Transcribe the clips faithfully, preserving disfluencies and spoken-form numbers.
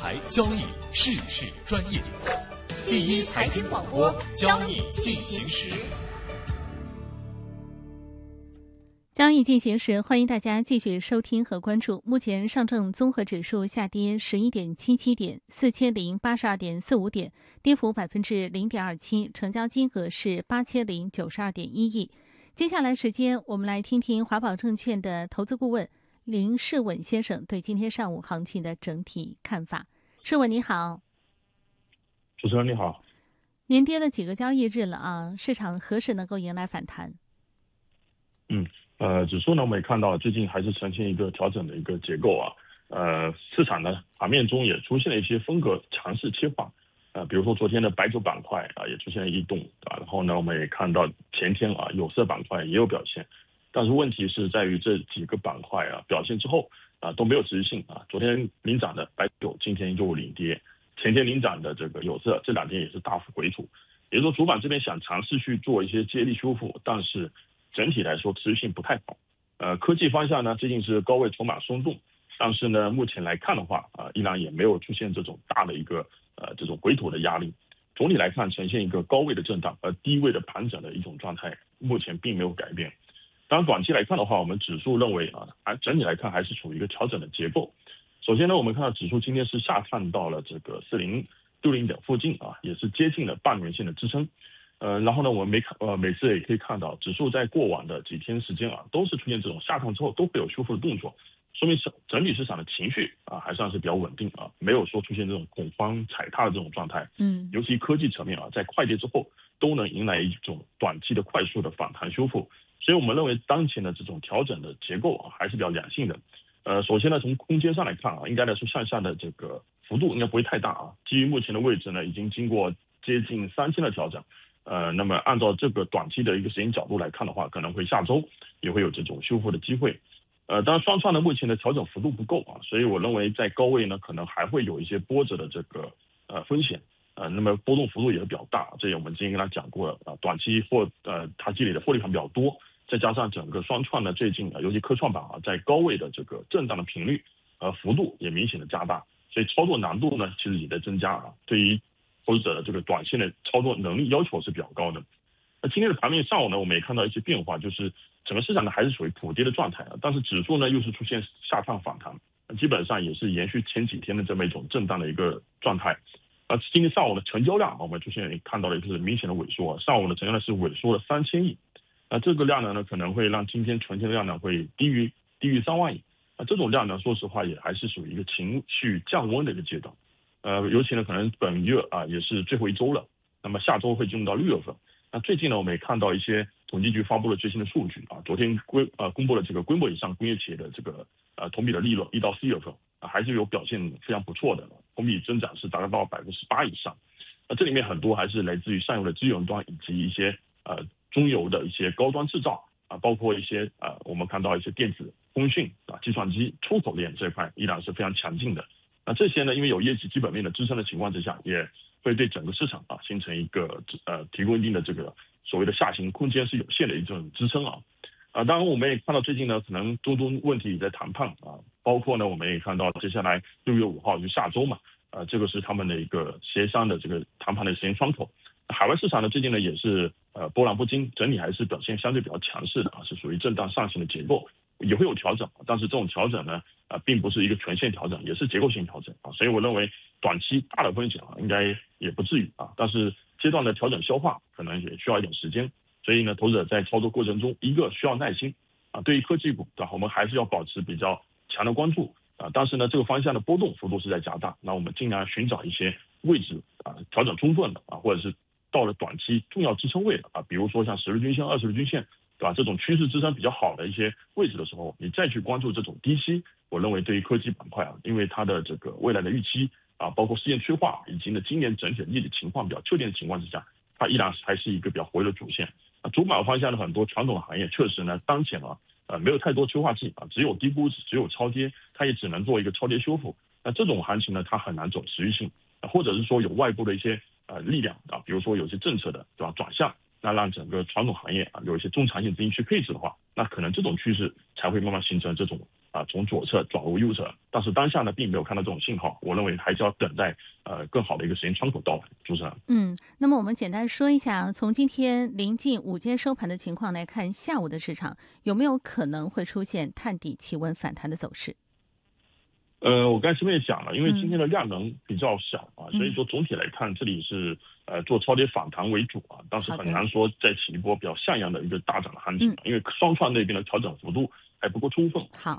台交易事事专业，第一财经广播，交易进行时。 交易进行时，欢迎大家继续收听和关注。目前上证综合指数下跌十一点七七点，四千零八十二点四五点，跌幅百分之零点二七，成交金额是八千零九十二点一亿。接下来时间，我们来听听华宝证券的投资顾问林世稳先生对今天上午行情的整体看法。世稳你好。 主持人你好。 连跌了几个交易日了啊，市场何时能够迎来反弹？ 嗯。呃，指数呢，我们也看到最近还是呈现一个调整的一个结构啊。呃，市场呢盘面中也出现了一些风格强势切换，呃，比如说昨天的白酒板块啊也出现了异动啊，然后呢我们也看到前天啊有色板块也有表现，但是问题是在于这几个板块啊表现之后啊都没有持续性啊。昨天领涨的白酒今天就领跌，前天领涨的这个有色这两天也是大幅回吐，也就是说主板这边想尝试去做一些接力修复，但是整体来说持续性不太好。呃，科技方向呢，最近是高位筹码松动，但是呢，目前来看的话，啊、呃，依然也没有出现这种大的一个呃这种回吐的压力。总体来看，呈现一个高位的震荡，而低位的盘整的一种状态，目前并没有改变。当然，短期来看的话，我们指数认为啊，还整体来看还是处于一个调整的结构。首先呢，我们看到指数今天是下探到了这个四零六零点附近啊，也是接近了半年线的支撑。呃，然后呢，我们没看，呃，每次也可以看到，指数在过往的几天时间啊，都是出现这种下探之后都会有修复的动作，说明是整体市场的情绪啊，还算是比较稳定啊，没有说出现这种恐慌踩踏的这种状态。 嗯， 尤其科技层面啊，在快跌之后都能迎来一种短期的快速的反弹修复，所以我们认为当前的这种调整的结构啊，还是比较良性的。呃，首先呢，从空间上来看啊，应该来说向下的这个幅度应该不会太大啊，基于目前的位置呢，已经经过接近三千的调整。呃，那么按照这个短期的一个时间角度来看的话，可能会下周也会有这种修复的机会。呃，当然双创呢目前的调整幅度不够啊，所以我认为在高位呢可能还会有一些波折的这个呃风险。呃，那么波动幅度也是比较大，这也我们之前跟他讲过了啊、呃，短期或呃它积累的获利盘比较多，再加上整个双创呢最近啊、呃，尤其科创板啊在高位的这个震荡的频率呃幅度也明显的加大，所以操作难度呢其实也在增加啊，对于投资者的这个短线的操作能力要求是比较高的。那今天的盘面上午呢，我们也看到一些变化，就是整个市场呢还是属于普跌的状态啊，但是指数呢又是出现下探反弹，基本上也是延续前几天的这么一种震荡的一个状态。啊，今天上午的成交量我们出现看到了就是明显的萎缩，上午的成交量是萎缩了三千亿，那这个量呢可能会让今天纯天的量呢会低于低于三万亿，那这种量呢说实话也还是属于一个情绪降温的一个阶段。呃，尤其呢，可能本月啊也是最后一周了，那么下周会进入到六月份。那最近呢，我们也看到一些统计局发布了最新的数据啊，昨天规呃公布了这个规模以上工业企业的这个呃同比的利润，一到四月份啊还是有表现非常不错的，同比增长是达到百分之十八以上。那这里面很多还是来自于上游的资源端以及一些呃中游的一些高端制造啊，包括一些呃我们看到一些电子、通讯啊、计算机出口链这一块依然是非常强劲的。那这些呢，因为有业绩基本面的支撑的情况之下，也会对整个市场啊形成一个呃提供一定的这个所谓的下行空间是有限的一种支撑啊。啊，当然我们也看到最近呢，可能中东问题也在谈判啊，包括呢我们也看到接下来六月五号就下周嘛，呃这个是他们的一个协商的这个谈判的时间窗口。海外市场呢最近呢也是呃波澜不惊，整体还是表现相对比较强势的啊，是属于震荡上行的结构。也会有调整，但是这种调整呢，啊、呃，并不是一个全线调整，也是结构性调整啊，所以我认为短期大的风险啊，应该也不至于啊，但是阶段的调整消化可能也需要一点时间，所以呢，投资者在操作过程中，一个需要耐心啊，对于科技股啊，我们还是要保持比较强的关注啊，但是呢，这个方向的波动幅度是在加大，那我们尽量寻找一些位置啊，调整充分的啊，或者是到了短期重要支撑位的啊，比如说像十日均线、二十日均线。对吧？这种趋势支撑比较好的一些位置的时候，你再去关注这种低吸，我认为对于科技板块啊，因为它的这个未来的预期啊，包括事件催化以及呢今年整体的业绩情况比较确定的情况之下，它依然还是一个比较活跃的主线。啊，主板方向的很多传统的行业确实呢，当前啊呃没有太多催化剂啊，只有低估值，只有超跌，它也只能做一个超跌修复。那这种行情呢，它很难走持续性，啊、或者是说有外部的一些呃力量啊，比如说有些政策的对吧转向。那让整个传统行业啊有一些中长线资金去配置的话，那可能这种趋势才会慢慢形成这种啊从左侧转入右侧，但是当下呢并没有看到这种信号，我认为还是要等待呃更好的一个时间窗口到来。主持人， 嗯，那么我们简单说一下，从今天临近午间收盘的情况来看，下午的市场有没有可能会出现探底企稳反弹的走势？ 呃，我刚才前面也讲了，因为今天的量能比较小啊， 嗯、 所以说总体来看，这里是呃做超跌反弹为主啊，但是很难说再起一波比较像样的一个大涨的行情、啊嗯，因为双创那边的调整幅度还不够充分。 好，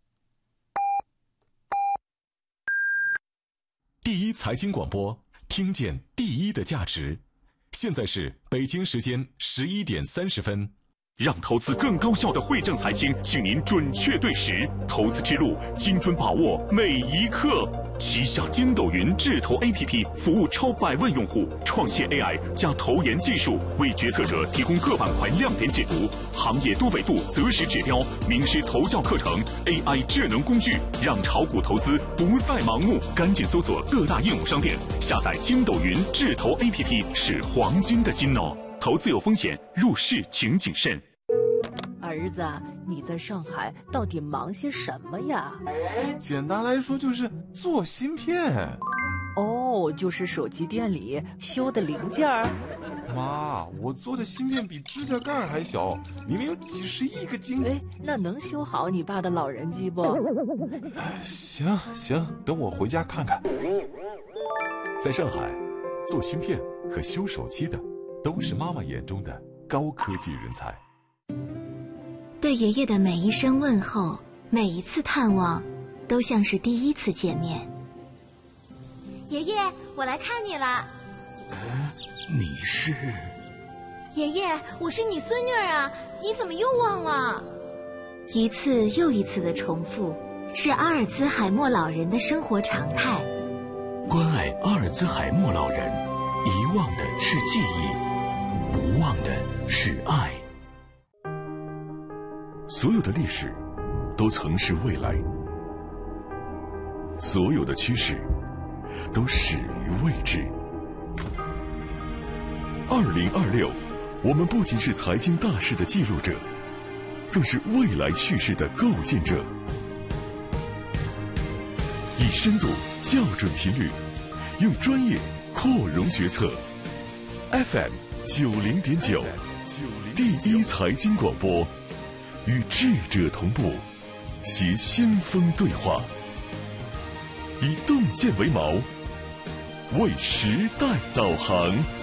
第一财经广播，听见第一的价值。现在是北京时间十一点三十分。 让投资更高效的汇正财经，请您准确对时，投资之路精准把握每一刻。旗下筋斗云智投 A P P 服务超百万用户，创现 A I 加投研技术，为决策者提供各板块亮点解读、行业多维度择时指标、名师投教课程、A I 智能工具，让炒股投资不再盲目。赶紧搜索各大应用商店，下载筋斗云智投 A P P 是黄金的金哦。投资有风险，入市请谨慎。 儿子，你在上海到底忙些什么呀？ 简单来说就是做芯片。 哦，就是手机店里修的零件儿。 妈，我做的芯片比指甲盖还小，明明有几十亿个晶。 哎，那能修好你爸的老人机不？ 行行，等我回家看看。 在上海，做芯片和修手机的都是妈妈眼中的高科技人才。 对爷爷的每一声问候，每一次探望，都像是第一次见面。 爷爷，我来看你了。 呃，你是？ 爷爷，我是你孙女儿啊，你怎么又忘了？ 一次又一次的重复，是阿尔兹海默老人的生活常态。 关爱阿尔兹海默老人，遗忘的是记忆，无忘的是爱。 所有的历史都曾是未来，所有的趋势都始于未知。二零二六，我们不仅是财经大事的记录者，更是未来叙事的构建者。以深度校准频率，用专业扩容决策。F M 九零点九，第一财经广播。与智者同步，携先锋对话，以洞见为锚，为时代导航。